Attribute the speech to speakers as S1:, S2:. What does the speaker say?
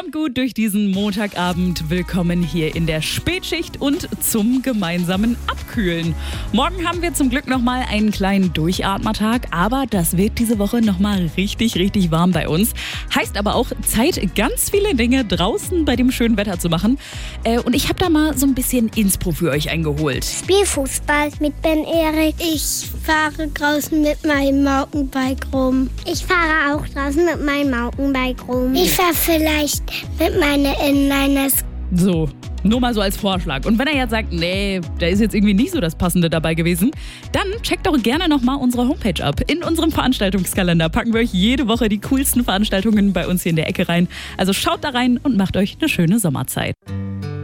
S1: und gut durch diesen Montagabend. Willkommen hier in der Spätschicht und zum gemeinsamen Abkühlen. Morgen haben wir zum Glück nochmal einen kleinen Durchatmertag, aber das wird diese Woche nochmal richtig, richtig warm bei uns. Heißt aber auch Zeit, ganz viele Dinge draußen bei dem schönen Wetter zu machen. Und ich habe da mal so ein bisschen Inspo für euch eingeholt.
S2: Spielfußball mit Ben Erik. Ich fahre draußen mit meinem Mountainbike rum. Ich fahre auch draußen mit meinem Mountainbike rum. Ich fahre vielleicht mit meiner Inliners.
S1: So, nur mal so als Vorschlag. Und wenn er jetzt sagt, nee, da ist jetzt irgendwie nicht so das Passende dabei gewesen, dann checkt doch gerne nochmal unsere Homepage ab. In unserem Veranstaltungskalender packen wir euch jede Woche die coolsten Veranstaltungen bei uns hier in der Ecke rein. Also schaut da rein und macht euch eine schöne Sommerzeit.